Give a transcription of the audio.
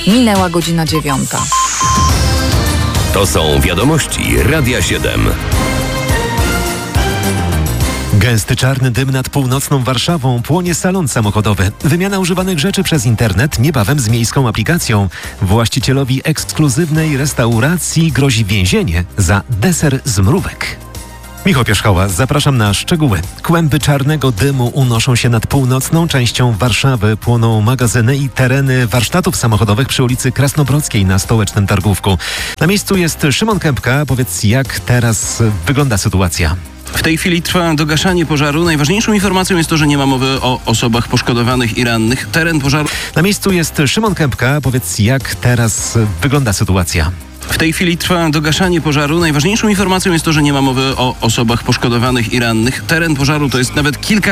Minęła godzina 9. To są wiadomości Radia 7. Gęsty czarny dym nad północną Warszawą, płonie salon samochodowy. Wymiana używanych rzeczy przez internet niebawem z miejską aplikacją. Właścicielowi ekskluzywnej restauracji grozi więzienie za deser z mrówek. Michał Pierzchała, zapraszam na szczegóły. Kłęby czarnego dymu unoszą się nad północną częścią Warszawy. Płoną magazyny i tereny warsztatów samochodowych przy ulicy Krasnobrodzkiej na Stołecznym Targówku. Na miejscu jest Szymon Kępka. Powiedz, jak teraz wygląda sytuacja? W tej chwili trwa dogaszanie pożaru. Najważniejszą informacją jest to, że nie ma mowy o osobach poszkodowanych i rannych. Teren pożaru... Na miejscu jest Szymon Kępka. Powiedz, jak teraz wygląda sytuacja? W tej chwili trwa dogaszanie pożaru. Najważniejszą informacją jest to, że nie ma mowy o osobach poszkodowanych i rannych. Teren pożaru to jest nawet kilka